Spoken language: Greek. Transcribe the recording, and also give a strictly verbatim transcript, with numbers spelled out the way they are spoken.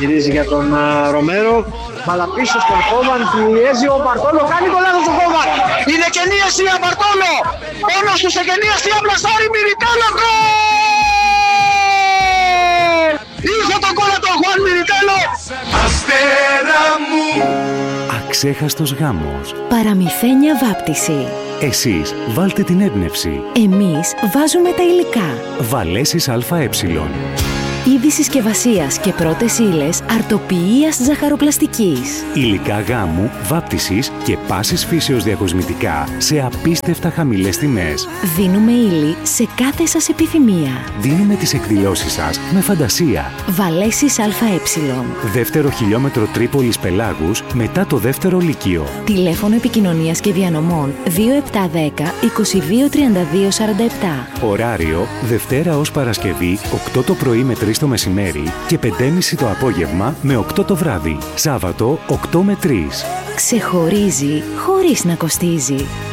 Γυρίζει για τον uh, Ρομέρο. Μπαλά πίσω στον Κόβαν. Πιέζει ο Μπαρτόλο. Κάνει το λάθος ο Κόβαν. Είναι καινή αιστεία Μπαρτόλο. Πόνος του σε καινή αιστεία. Πλασάρι Μιριτέλο. Γκολ! Ήρθε το γκολ από τον Χουάν Μιριτέλο. Αστέρα μου. Αξέχαστος γάμος. Παραμυθένια βάπτιση. Εσείς βάλτε την έμπνευση. Εμείς βάζουμε τα υλικά. Βαλέσεις ΑΕ. Είδη συσκευασίας και πρώτες ύλες αρτοποιίας ζαχαροπλαστικής. Υλικά γάμου, βάπτισης και πάσης φύσεως διακοσμητικά σε απίστευτα χαμηλές τιμές. Δίνουμε ύλη σε κάθε σας επιθυμία. Δίνουμε τις εκδηλώσεις σας με φαντασία. Βαλέσεις ΑΕ. Δεύτερο χιλιόμετρο Τρίπολης Πελάγους μετά το δεύτερο λύκειο. Τηλέφωνο επικοινωνίας και διανομών δύο επτά δέκα είκοσι δύο τριάντα δύο σαράντα επτά. Ωράριο Δευτέρα ως Παρασκευή οκτώ το πρωί με τρεις το μεσημέρι και πέντε και μισή το απόγευμα με οκτώ το βράδυ. Σάββατο οκτώ με τρεις. Ξεχωρίζει χωρίς να κοστίζει.